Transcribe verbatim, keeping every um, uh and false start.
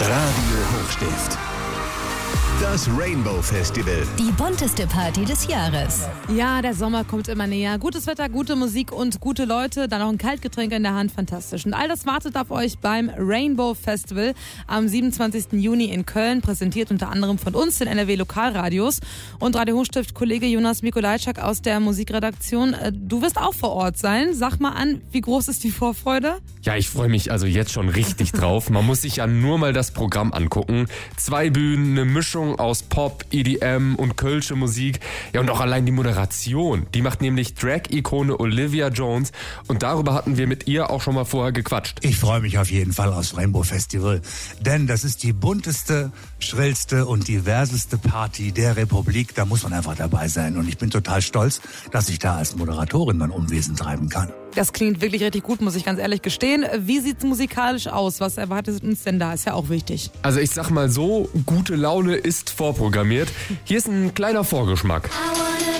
Radio Hochstift. Das Rainbow Festival. Die bunteste Party des Jahres. Ja, der Sommer kommt immer näher. Gutes Wetter, gute Musik und gute Leute. Dann noch ein Kaltgetränk in der Hand. Fantastisch. Und all das wartet auf euch beim Rainbow Festival am siebenundzwanzigsten Juni in Köln. Präsentiert unter anderem von uns, den N R W Lokalradios. Und Radio Hochstift-Kollege Jonas Mikolajczak aus der Musikredaktion. Du wirst auch vor Ort sein. Sag mal an, wie groß ist die Vorfreude? Ja, ich freue mich also jetzt schon richtig drauf. Man muss sich ja nur mal das Programm angucken. Zwei Bühnen, eine Mischung aus Pop, E D M und kölsche Musik. Ja, und auch allein die Moderation. Die macht nämlich Drag-Ikone Olivia Jones. Und darüber hatten wir mit ihr auch schon mal vorher gequatscht. Ich freue mich auf jeden Fall aufs Rainbow Festival. Denn das ist die bunteste, schrillste und diverseste Party der Republik. Da muss man einfach dabei sein. Und ich bin total stolz, dass ich da als Moderatorin mein Unwesen treiben kann. Das klingt wirklich richtig gut, muss ich ganz ehrlich gestehen. Wie sieht es musikalisch aus? Was erwartet uns denn da? Ist ja auch wichtig. Also ich sag mal so, gute Laune ist vorprogrammiert. Hier ist ein kleiner Vorgeschmack.